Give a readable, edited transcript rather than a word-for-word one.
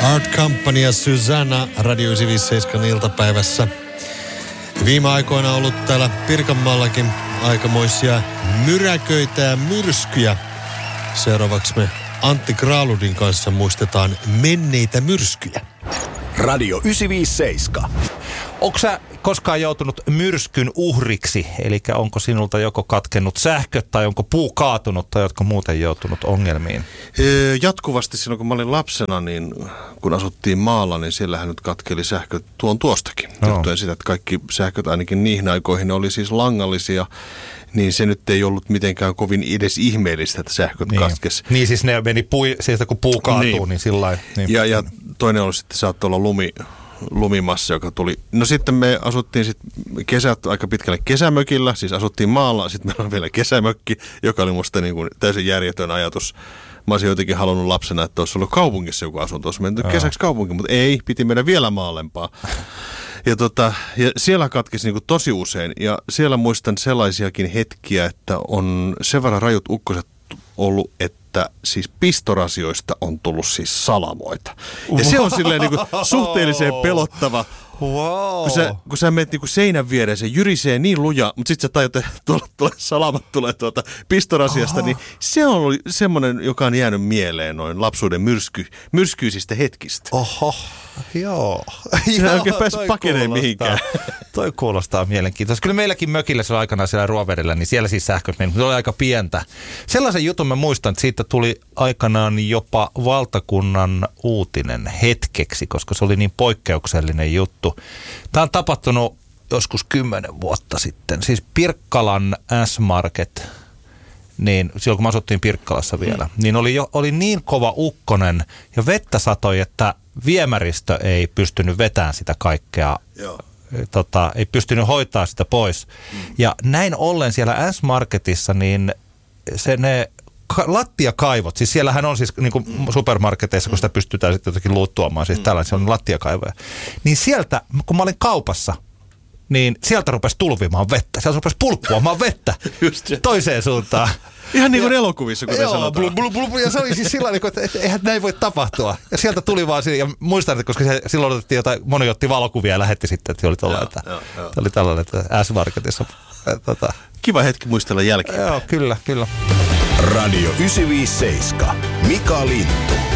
Art Company ja Susanna Radio 957 iltapäivässä. Viime aikoina on ollut täällä Pirkanmaallakin aikamoisia myräköitä ja myrskyjä. Seuraavaksi me Antti Graaludin kanssa muistetaan menneitä myrskyjä. Radio 957. Onko sä koskaan joutunut myrskyn uhriksi? Eli onko sinulta joko katkennut sähköt tai onko puu kaatunut tai oletko muuten joutunut ongelmiin? Jatkuvasti silloin kun mä olin lapsena, niin kun asuttiin maalla, niin siellähän nyt katkeli sähköt tuostakin. Johtuen sitä, että kaikki sähköt ainakin niihin aikoihin oli siis langallisia. Niin se nyt ei ollut mitenkään kovin edes ihmeellistä, että sähköt katkesi. Niin siis ne meni sieltä kun puu kaatuu, niin sillä niin. Ja toinen oli sitten, saattoi olla lumimassa, joka tuli. No sitten me asuttiin kesät aika pitkälle kesämökillä, siis asuttiin maalla, sitten meillä on vielä kesämökki, joka oli musta niin kuin täysin järjetön ajatus. Mä olisin jotenkin halunnut lapsena, että olisi ollut kaupungissa joku asunto, olisi mennyt kesäksi kaupunkiin, mutta ei, piti mennä vielä maallempaa. Ja siellä katkesi niin kuin tosi usein, ja siellä muistan sellaisiakin hetkiä, että on sen verran rajut ukkoset ollut, että siis pistorasioista on tullut siis salamoita. Ja se on silleen niin kuin suhteellisen pelottava. Wow. Kun sä menet niinku seinän viereen, se jyrisee niin luja, mutta sitten sä tajut, että salamat tulee pistorasiasta, niin se on ollut semmoinen, joka on jäänyt mieleen noin lapsuuden myrskyisistä hetkistä. Oho, joo. Se ei oikein pääse pakeneen mihinkään. Toi kuulostaa mielenkiintoista. Kyllä meilläkin mökillä siellä aikanaan siellä Ruoverillä, niin siellä siis sähköt meni, mutta se oli aika pientä. Sellaisen jutun mä muistan, että siitä tuli aikanaan jopa valtakunnan uutinen hetkeksi, koska se oli niin poikkeuksellinen juttu. Tämä on tapahtunut joskus 10 vuotta sitten. Siis Pirkkalan S-Market, niin silloin kun me asuttiin Pirkkalassa vielä, niin oli niin kova ukkonen ja vettä satoi, että viemäristö ei pystynyt vetämään sitä kaikkea. Joo. Ei pystynyt hoitaa sitä pois. Ja näin ollen siellä S-Marketissa, niin ne lattiakaivot, siis siellähän on siis niin kuin supermarketeissa, kun sitä pystytään sitten jotenkin luuttuamaan, siis tällainen, se on lattiakaivoja. Niin sieltä, kun mä olin kaupassa, niin sieltä rupesi tulvimaan vettä. Sieltä rupesi pulppuamaan vettä toiseen suuntaan. Ihan niin kuin elokuvissa, kuten sanotaan. Ja se oli siis sillä tavalla, että eihän näin voi tapahtua. Ja sieltä tuli vaan, ja muistan, että koska silloin otettiin jotain, moni otti valokuvia ja lähetti sitten, että oli tällainen, että S-Marketissa. Kiva hetki muistella jälkeen. Joo, kyllä. Radio 957. Mika Lintu.